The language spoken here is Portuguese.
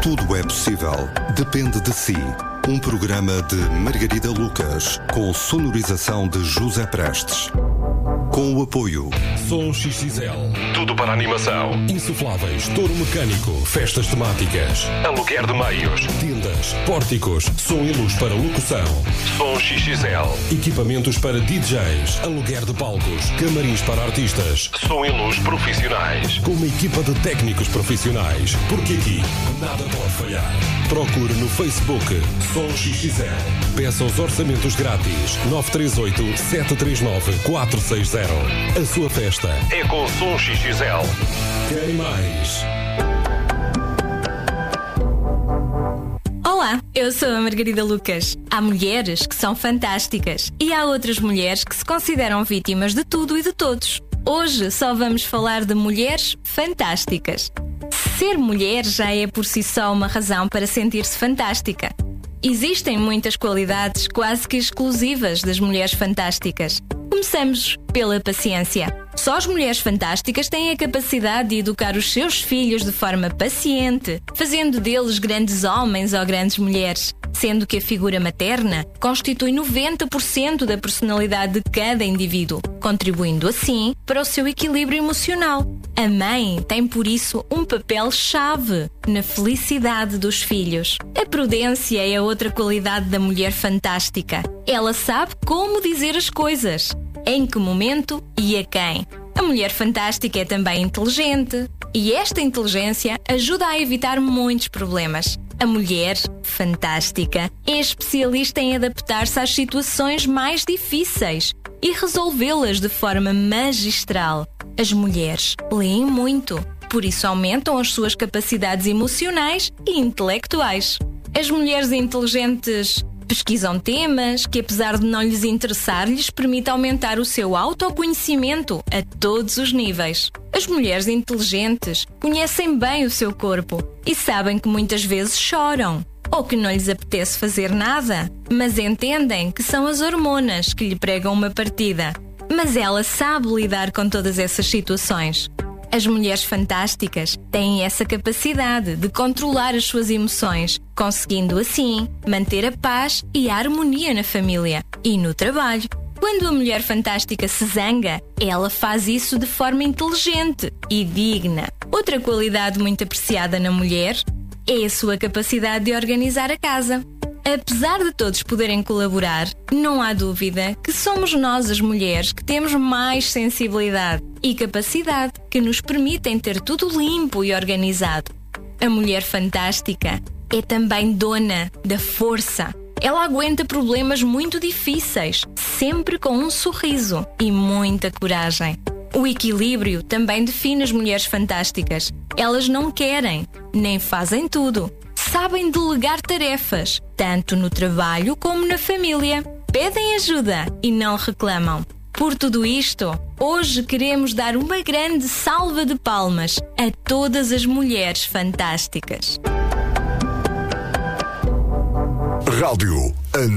Tudo é possível. Depende de si. Um programa de Margarida Lucas, com sonorização de José Prestes. Com o apoio Som XXL. Tudo para animação. Insufláveis, touro mecânico, festas temáticas, aluguer de meios, tendas, pórticos, som e luz para locução. Som XXL. Equipamentos para DJs, aluguer de palcos, camarins para artistas, som e luz profissionais. Com uma equipa de técnicos profissionais. Porque aqui nada pode falhar. Procure no Facebook Som XXL. Peça os orçamentos grátis. 938 739 460. A sua festa é com Som XXL. Querem mais? Olá, eu sou a Margarida Lucas. Há mulheres que são fantásticas e há outras mulheres que se consideram vítimas de tudo e de todos. Hoje só vamos falar de mulheres fantásticas. Ser mulher já é por si só uma razão para sentir-se fantástica. Existem muitas qualidades quase que exclusivas das mulheres fantásticas. Começamos pela paciência. Só as mulheres fantásticas têm a capacidade de educar os seus filhos de forma paciente, fazendo deles grandes homens ou grandes mulheres, sendo que a figura materna constitui 90% da personalidade de cada indivíduo, contribuindo assim para o seu equilíbrio emocional. A mãe tem, por isso, um papel-chave na felicidade dos filhos. A prudência é a outra qualidade da mulher fantástica. Ela sabe como dizer as coisas, em que momento e a quem. A mulher fantástica é também inteligente e esta inteligência ajuda a evitar muitos problemas. A mulher fantástica é especialista em adaptar-se às situações mais difíceis e resolvê-las de forma magistral. As mulheres leem muito, por isso aumentam as suas capacidades emocionais e intelectuais. As mulheres inteligentes pesquisam temas que, apesar de não lhes interessar, lhes permite aumentar o seu autoconhecimento a todos os níveis. As mulheres inteligentes conhecem bem o seu corpo e sabem que muitas vezes choram ou que não lhes apetece fazer nada, mas entendem que são as hormonas que lhe pregam uma partida. Mas ela sabe lidar com todas essas situações. As mulheres fantásticas têm essa capacidade de controlar as suas emoções, conseguindo assim manter a paz e a harmonia na família e no trabalho. Quando a mulher fantástica se zanga, ela faz isso de forma inteligente e digna. Outra qualidade muito apreciada na mulher é a sua capacidade de organizar a casa. Apesar de todos poderem colaborar, não há dúvida que somos nós as mulheres que temos mais sensibilidade e capacidade que nos permitem ter tudo limpo e organizado. A mulher fantástica é também dona da força. Ela aguenta problemas muito difíceis, sempre com um sorriso e muita coragem. O equilíbrio também define as mulheres fantásticas. Elas não querem, nem fazem tudo. Sabem delegar tarefas, tanto no trabalho como na família. Pedem ajuda e não reclamam. Por tudo isto, hoje queremos dar uma grande salva de palmas a todas as mulheres fantásticas. Rádio